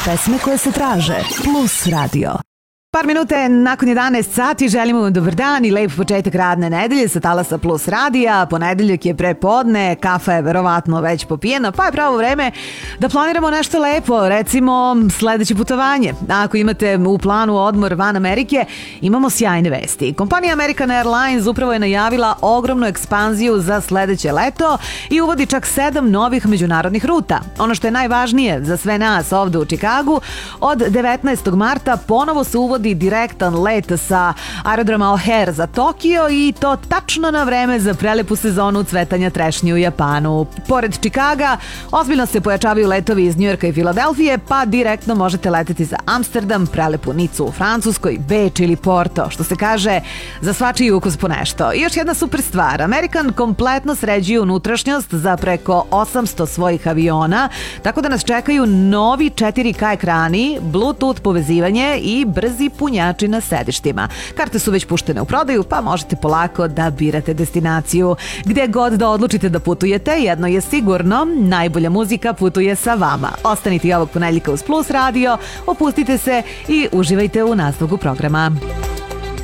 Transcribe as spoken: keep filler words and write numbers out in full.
Pesme koje se traže. Plus radio. Par minute nakon jedanaest sati želimo vam dobar dan i lep početak radne nedelje sa talasa Plus radija. Ponedeljak je pre podne, kafa je verovatno već popijena, pa je pravo vreme da planiramo nešto lepo, recimo sledeće putovanje. Ako imate u planu odmor van Amerike, imamo sjajne vesti. Kompanija American Airlines upravo je najavila ogromnu ekspanziju za sledeće leto i uvodi čak sedam novih međunarodnih ruta. Ono što je najvažnije za sve nas ovde u Čikagu, od devetnaestog marta ponovo se uvodi direktan let sa aerodroma O'Hare za Tokio i to tačno na vreme za prelepu sezonu cvetanja trešnje u Japanu. Pored Čikaga, ozbiljno se pojačavaju letovi iz Njujorka i Filadelfije, pa direktno možete leteti za Amsterdam, prelepu Nicu u Francuskoj, Beč ili Porto, što se kaže za svačiji ukus po nešto. I još jedna super stvar, American kompletno sređuje unutrašnjost za preko osamsto svojih aviona, tako da nas čekaju novi četiri K ekrani, Bluetooth povezivanje i brzi punjači na sedištima. Karte su već puštene u prodaju, pa možete polako da birate destinaciju. Gde god da odlučite da putujete, jedno je sigurno, najbolja muzika putuje sa vama. Ostanite i ovog ponedeljka uz Plus radio, opustite se i uživajte u nastavku programa.